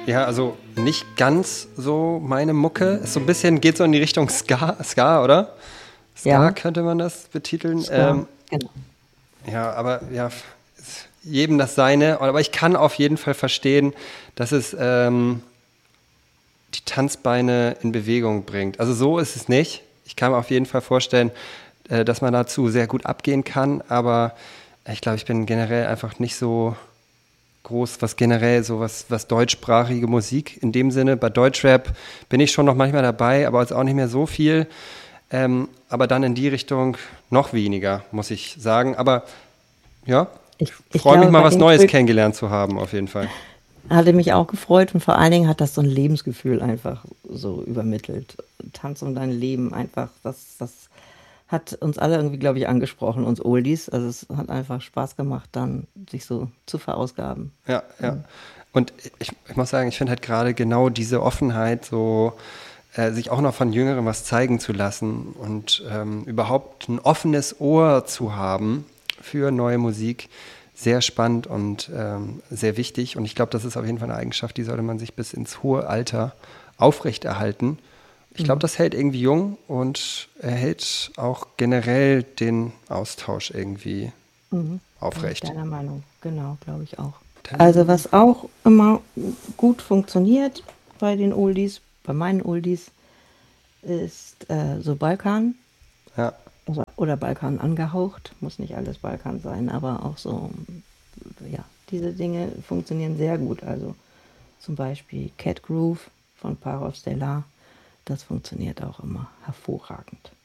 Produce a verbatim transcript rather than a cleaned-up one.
Ja, also nicht ganz so meine Mucke. Ist so ein bisschen, geht so in die Richtung Ska, Ska, oder? Ska Ja, könnte man das betiteln. Ska, Ähm, genau. ja, aber ja, ist jedem das seine. Aber ich kann auf jeden Fall verstehen, dass es ähm, die Tanzbeine in Bewegung bringt. Also so ist es nicht. Ich kann mir auf jeden Fall vorstellen, äh, dass man dazu sehr gut abgehen kann. Aber ich glaube, ich bin generell einfach nicht so groß, was generell so was, was deutschsprachige Musik in dem Sinne. Bei Deutschrap bin ich schon noch manchmal dabei, aber jetzt auch nicht mehr so viel. Ähm, aber dann in die Richtung noch weniger, muss ich sagen. Aber ja, Ich, ich freue mich glaube, mal bei was dem Neues Stück kennengelernt zu haben, auf jeden Fall. hatte mich auch gefreut und vor allen Dingen hat das so ein Lebensgefühl einfach so übermittelt. Tanz um dein Leben einfach, das, das hat uns alle irgendwie, glaube ich, angesprochen, uns Oldies. Also es hat einfach Spaß gemacht, dann sich so zu verausgaben. Ja, ja. Und Und ich, ich muss sagen, ich finde halt gerade genau diese Offenheit, so äh, sich auch noch von Jüngeren was zeigen zu lassen und ähm, überhaupt ein offenes Ohr zu haben für neue Musik, sehr spannend und ähm, sehr wichtig. Und ich glaube, das ist auf jeden Fall eine Eigenschaft, die sollte man sich bis ins hohe Alter aufrechterhalten. Ich glaube, mhm, das hält irgendwie jung und erhält auch generell den Austausch irgendwie mhm, bin ich aufrecht. deiner Meinung. Genau, glaube ich auch. Also Dann, was auch immer gut funktioniert bei den Oldies, bei meinen Oldies, ist äh, so Balkan. ja. Oder, oder Balkan angehaucht, muss nicht alles Balkan sein, aber auch so, ja, diese Dinge funktionieren sehr gut. Also zum Beispiel Cat Groove von Parov Stellar, das funktioniert auch immer hervorragend.